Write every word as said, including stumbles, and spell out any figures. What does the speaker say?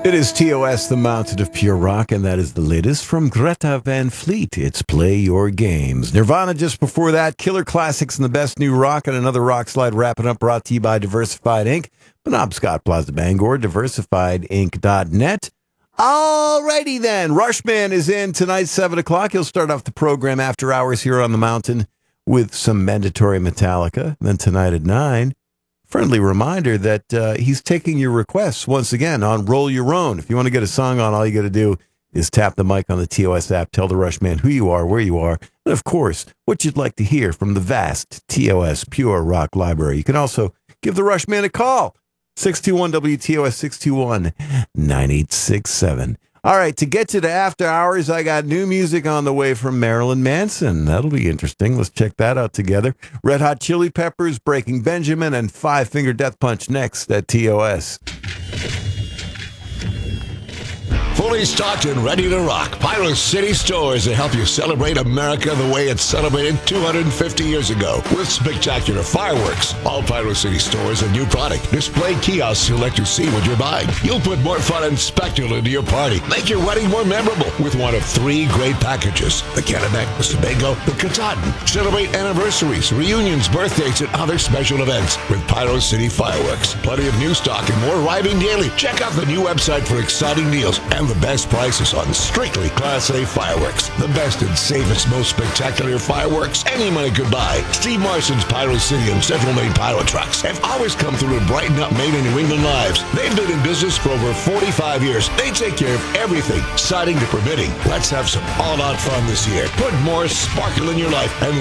It is T O S, the Mountain of Pure Rock, and that is the latest from Greta Van Fleet. It's Play Your Games. Nirvana just before that, Killer Classics and the Best New Rock, and another rock slide wrapping up, brought to you by Diversified Incorporated. Penobscot Plaza Bangor, diversified inc dot net. Alrighty then, Rushman is in tonight, seven o'clock. He'll start off the program after hours here on the mountain with some mandatory Metallica. Then tonight at nine, friendly reminder that uh, he's taking your requests once again on Roll Your Own. If you want to get a song on, all you got to do is tap the mic on the T O S app, tell the Rushman who you are, where you are, and of course, what you'd like to hear from the vast T O S Pure Rock library. You can also give the Rushman a call, six two one W T O S, six two one, nine eight six seven. All right, to get to the after hours, I got new music on the way from Marilyn Manson. That'll be interesting. Let's check that out together. Red Hot Chili Peppers, Breaking Benjamin, and Five Finger Death Punch next at T O S. Fully stocked and ready to rock. Pyro City Stores to help you celebrate America the way it celebrated two hundred fifty years ago with spectacular fireworks. All Pyro City Stores a new product. Display kiosks will let you see what you're buying. You'll put more fun and spectacle into your party. Make your wedding more memorable with one of three great packages. The Kennebec, the Sebago, the Katahdin. Celebrate anniversaries, reunions, birthdays, and other special events with Pyro City Fireworks. Plenty of new stock and more arriving daily. Check out the new website for exciting deals and the best prices on strictly Class A fireworks. The best and safest, most spectacular fireworks any money could buy. Steve Marson's Pyro City and Central Maine Pyro Trucks have always come through to brighten up Maine and New England lives. They've been in business for over forty-five years. They take care of everything, siding to permitting. Let's have some all-out fun this year. Put more sparkle in your life and